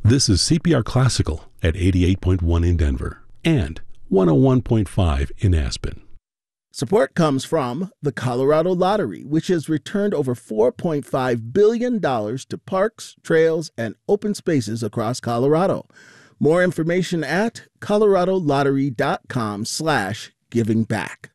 This is CPR Classical at 88.1 in Denver and 101.5 in Aspen. Support comes from the Colorado Lottery, which has returned over $4.5 billion to parks, trails, and open spaces across Colorado. More information at coloradolottery.com/givingback.